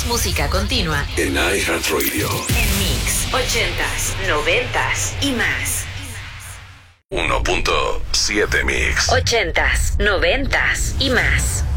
Más música continua en iHeartRadio. En Mix 80s, 90s y más. 1.7 Mix. 80s, 90s y más.